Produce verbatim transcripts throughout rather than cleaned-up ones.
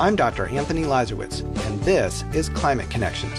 I'm Doctor Anthony Lazarowitz, and this is Climate Connections.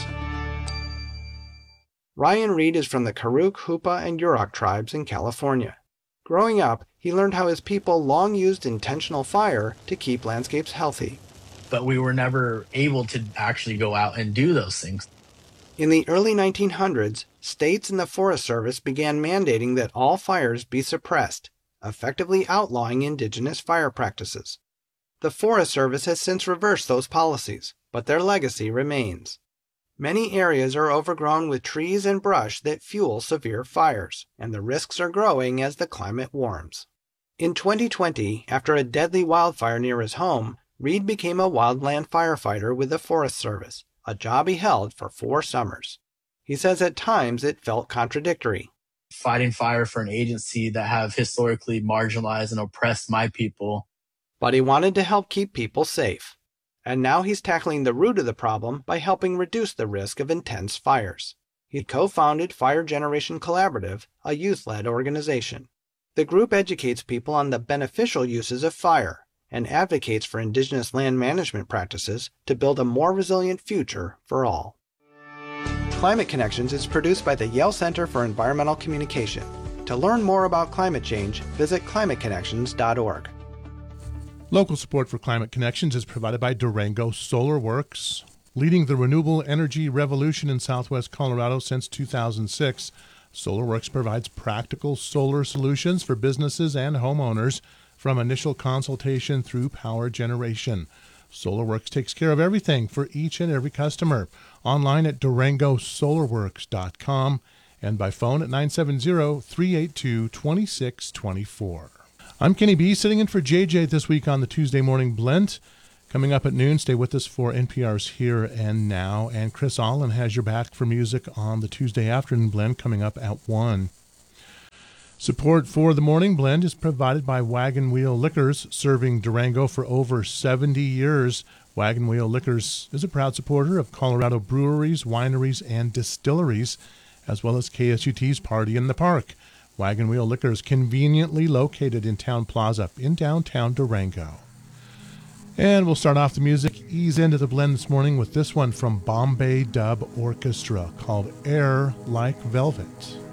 Ryan Reed is from the Karuk, Hupa, and Yurok tribes in California. Growing up, he learned how his people long used intentional fire to keep landscapes healthy. But we were never able to actually go out and do those things. In the early nineteen hundreds, states and the Forest Service began mandating that all fires be suppressed, effectively outlawing indigenous fire practices. The Forest Service has since reversed those policies, but their legacy remains. Many areas are overgrown with trees and brush that fuel severe fires, and the risks are growing as the climate warms. In twenty twenty, after a deadly wildfire near his home, Reed became a wildland firefighter with the Forest Service, a job he held for four summers. He says at times it felt contradictory. Fighting fire for an agency that have historically marginalized and oppressed my people. But he wanted to help keep people safe. And now he's tackling the root of the problem by helping reduce the risk of intense fires. He co-founded Fire Generation Collaborative, a youth-led organization. The group educates people on the beneficial uses of fire and advocates for indigenous land management practices to build a more resilient future for all. Climate Connections is produced by the Yale Center for Environmental Communication. To learn more about climate change, visit climate connections dot org. Local support for Climate Connections is provided by Durango Solar Works. Leading the renewable energy revolution in southwest Colorado since two thousand six, SolarWorks provides practical solar solutions for businesses and homeowners from initial consultation through power generation. SolarWorks takes care of everything for each and every customer. Online at durango solar works dot com and by phone at nine seven zero, three eight two, two six two four. I'm Kenny B, sitting in for J J this week on the Tuesday Morning Blend. Coming up at noon, stay with us for N P R's Here and Now. And Chris Allen has your back for music on the Tuesday Afternoon Blend coming up at one. Support for the Morning Blend is provided by Wagon Wheel Liquors, serving Durango for over seventy years. Wagon Wheel Liquors is a proud supporter of Colorado breweries, wineries, and distilleries, as well as K S U T's Party in the Park. Wagon Wheel Liquors, conveniently located in Town Plaza in downtown Durango. And we'll start off the music, ease into the blend this morning with this one from Bombay Dub Orchestra called Air Like Velvet.